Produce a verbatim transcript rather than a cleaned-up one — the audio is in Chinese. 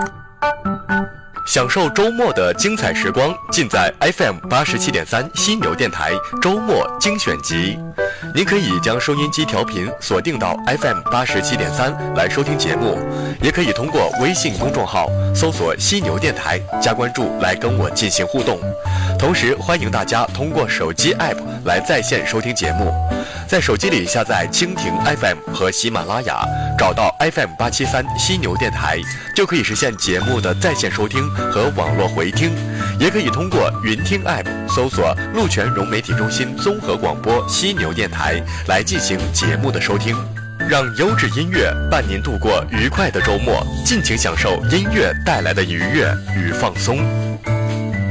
享受周末的精彩时光，尽在 F M 八十七点三犀牛电台周末精选集。您可以将收音机调频锁定到 F M 八十七点三来收听节目，也可以通过微信公众号搜索犀牛电台加关注来跟我进行互动。同时欢迎大家通过手机 App 来在线收听节目，在手机里下载蜻蜓 F M 和喜马拉雅，找到 F M 八七三犀牛电台，就可以实现节目的在线收听和网络回听。也可以通过云听 App 搜索鹿泉融媒体中心综合广播犀牛电台来进行节目的收听。让优质音乐伴您度过愉快的周末，尽情享受音乐带来的愉悦与放松。